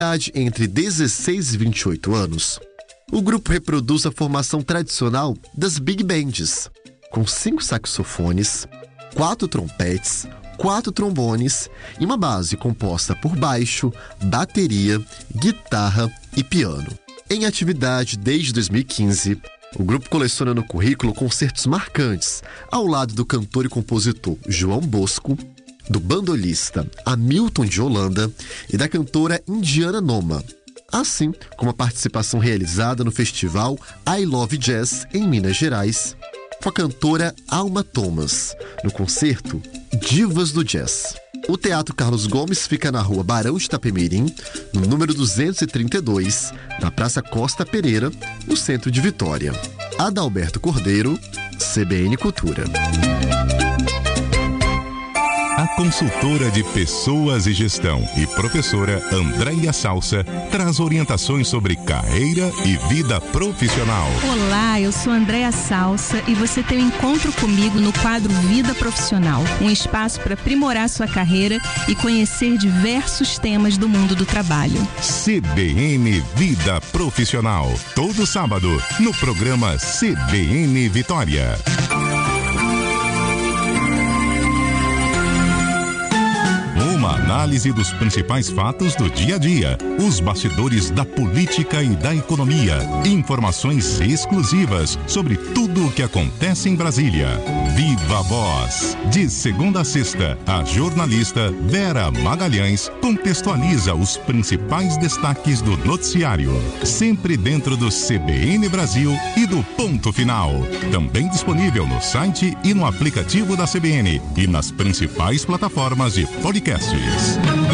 idade entre 16 e 28 anos, o grupo reproduz a formação tradicional das Big Bands, com 5 saxofones, 4 trompetes, 4 trombones e uma base composta por baixo, bateria, guitarra e piano. Em atividade desde 2015, o grupo coleciona no currículo concertos marcantes, ao lado do cantor e compositor João Bosco, do bandolista Hamilton de Holanda e da cantora Indiana Noma, assim como a participação realizada no festival I Love Jazz em Minas Gerais, com a cantora Alma Thomas, no concerto Divas do Jazz. O Teatro Carlos Gomes fica na rua Barão de Itapemirim, no número 232, na Praça Costa Pereira, no centro de Vitória. Adalberto Cordeiro, CBN Cultura. A consultora de pessoas e gestão e professora Andréia Salsa traz orientações sobre carreira e vida profissional. Olá, eu sou Andréia Salsa e você tem um encontro comigo no quadro Vida Profissional, um espaço para aprimorar sua carreira e conhecer diversos temas do mundo do trabalho. CBN Vida Profissional, todo sábado, no programa CBN Vitória. Uma análise dos principais fatos do dia a dia, os bastidores da política e da economia, informações exclusivas sobre tudo o que acontece em Brasília. Viva a Voz! De segunda a sexta, a jornalista Vera Magalhães contextualiza os principais destaques do noticiário, sempre dentro do CBN Brasil e do Ponto Final. Também disponível no site e no aplicativo da CBN e nas principais plataformas de podcasts.